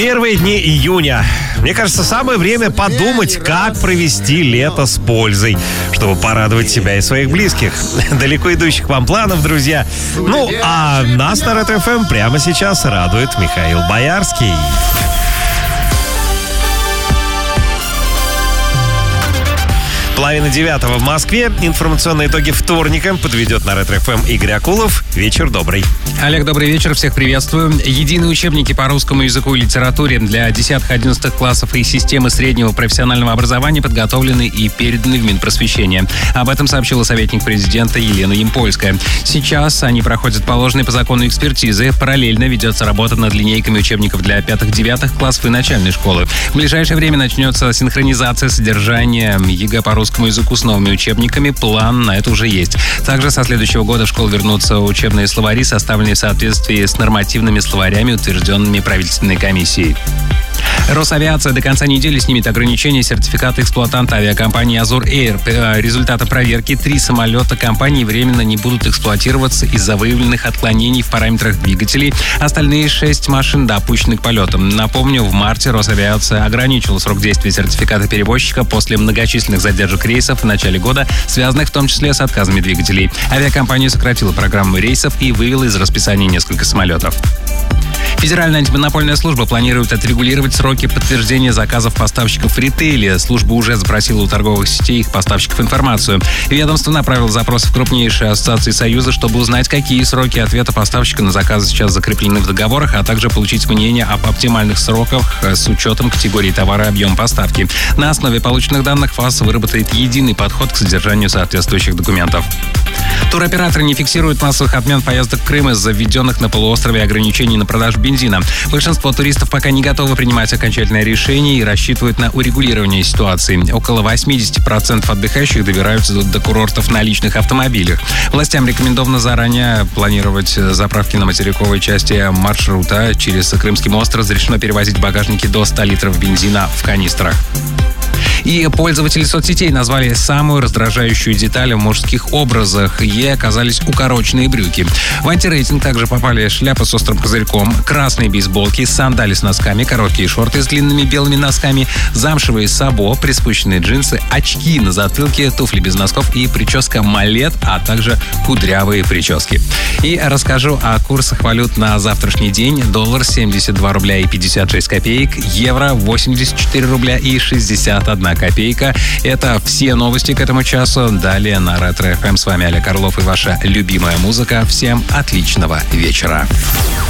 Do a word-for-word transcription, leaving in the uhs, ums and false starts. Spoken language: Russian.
Первые дни июня. Мне кажется, самое время подумать, как провести лето с пользой, чтобы порадовать себя и своих близких. Далеко идущих вам планов, друзья. Ну, а нас на Ретро-эф эм прямо сейчас радует Михаил Боярский. Половина девятого в Москве. Информационные итоги вторника подведет на Ретро-эф эм Игорь Акулов. Вечер добрый. Олег, добрый вечер. Всех приветствую. Единые учебники по русскому языку и литературе для десятых-одиннадцатых классов и системы среднего профессионального образования подготовлены и переданы в Минпросвещение. Об этом сообщила советник президента Елена Ямпольская. Сейчас они проходят положенные по закону экспертизы. Параллельно ведется работа над линейками учебников для пятых-девятых классов и начальной школы. В ближайшее время начнется синхронизация содержания ЕГЭ по русскому языку с новыми учебниками. План на это уже есть. Также со следующего года в школу вернутся учебные словари, составленные в соответствии с нормативными словарями, утвержденными правительственной комиссией. Росавиация до конца недели снимет ограничения сертификата эксплуатанта авиакомпании «Азур Эйр». Результаты проверки: три самолета компании временно не будут эксплуатироваться из-за выявленных отклонений в параметрах двигателей. Остальные шесть машин допущены к полетам. Напомню, в марте Росавиация ограничила срок действия сертификата перевозчика после многочисленных задержек рейсов в начале года, связанных в том числе с отказами двигателей. Авиакомпания сократила программу рейсов и вывела из расписания несколько самолетов. Федеральная антимонопольная служба планирует отрегулировать сроки подтверждения заказов поставщиков в ритейле. Служба уже запросила у торговых сетей их поставщиков информацию. Ведомство направило запрос в крупнейшие ассоциации Союза, чтобы узнать, какие сроки ответа поставщика на заказы сейчас закреплены в договорах, а также получить мнение об оптимальных сроках с учетом категории товара и объема поставки. На основе полученных данных ФАС выработает единый подход к содержанию соответствующих документов. Туроператоры не фиксируют массовых отмен поездок в Крым из-за введенных на полуострове ограничений на продажу бензина. Большинство туристов пока не готовы принимать окончательное решение и рассчитывают на урегулирование ситуации. Около восемьдесят процентов отдыхающих добираются до курортов на личных автомобилях. Властям рекомендовано заранее планировать заправки на материковой части маршрута. Через Крымский мост разрешено перевозить в багажнике до ста литров бензина в канистрах. И пользователи соцсетей назвали самую раздражающую деталь в мужских образах. Ей оказались укороченные брюки. В антирейтинг также попали шляпа с острым козырьком, красные бейсболки, сандали с носками, короткие шорты с длинными белыми носками, замшевые сабо, приспущенные джинсы, очки на затылке, туфли без носков и прическа малет, а также кудрявые прически. И расскажу о курсах валют на завтрашний день. Доллар семьдесят два рубля и пятьдесят шесть копеек, евро восемьдесят четыре рубля и шестьдесят одна копейка. Это все новости к этому часу. Далее на Ретро-эф эм. С вами Олег Орлов и ваша любимая музыка. Всем отличного вечера.